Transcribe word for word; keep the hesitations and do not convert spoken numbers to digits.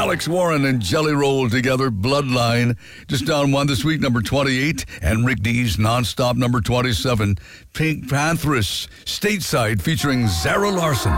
Alex Warren and Jelly Roll together, Bloodline. Just down one this week, number twenty-eight. And Rick D's Nonstop, number twenty-seven. Pink Panthers, Stateside, featuring Zara Larson.